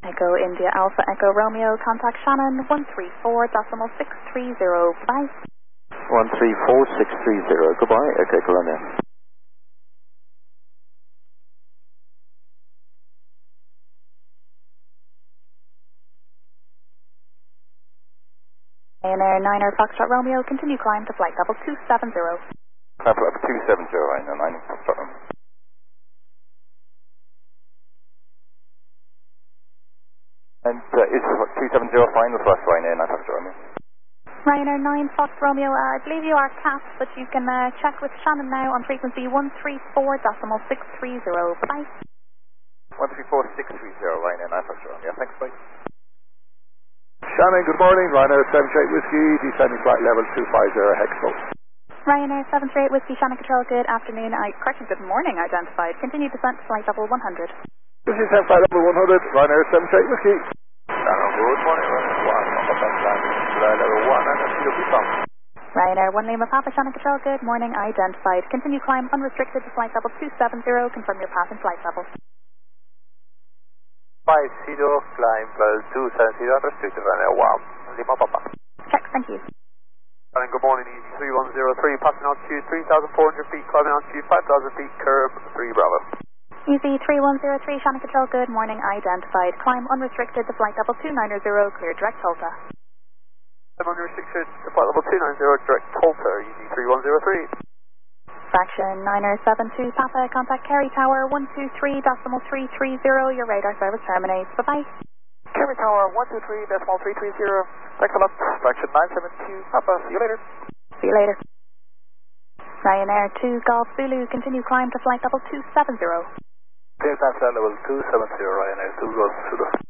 Echo India Alpha Echo Romeo, contact Shannon 134.630. Bye. 134630. Goodbye. Okay, Columbia. Ryanair 9er Foxtrot Romeo, continue climb to flight level 270. Climb to level 270, Ryanair 9er Foxtrot Romeo. And is 270 final for us, Ryanair 9 Foxtrot Romeo? Ryanair 9 Fox Romeo, I believe you are capped, but you can check with Shannon now on frequency 134.630. Bye-bye. 134.630, Ryanair 9 Foxtrot Romeo. Thanks, bye. Shannon, good morning. Ryanair 78 Whiskey, descending flight level 250 Hexpo. Ryanair 78 Whiskey, Shannon Control, good afternoon. Good morning, identified. Continue descent to flight level 100. This is flight level 100, Ryanair 78 Whiskey. Shannon, good morning. Ryanair 1, Ryanair 1 Lima Papa, Shannon Control, good morning, identified. Continue climb unrestricted to flight level 270, confirm your path and flight level. 50, climb level 270, unrestricted, Ryanair 1 Lima Papa. Check, thank you. Shannon, good morning, Easy 3103, passing altitude 3,400 feet, climbing altitude 5,000 feet, curve 3 Bravo. Easy 3103, Shannon Control, good morning, identified. Climb unrestricted to flight level 290, clear direct Tulsa. I'm unrestricted to flight level 290, direct Tulsa, Easy 3103. Fraction 972 Papa, contact Kerry Tower 123.330, your radar service terminates. Bye-bye. Kerry Tower 123.330, thanks a lot. Fraction 972 Papa, see you later. See you later. Ryanair 2 Golf Zulu, continue climb to flight level 270. Clear time flight level 270, Ryanair 2 Golf Zulu.